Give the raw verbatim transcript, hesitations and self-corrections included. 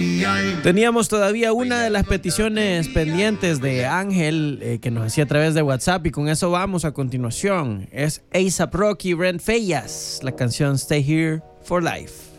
Teníamos todavía una de las peticiones pendientes de Ángel eh, que nos hacía a través de WhatsApp, y con eso vamos a continuación. Es A$AP Rocky y Brent Faiyaz, la canción Stay Here for Life.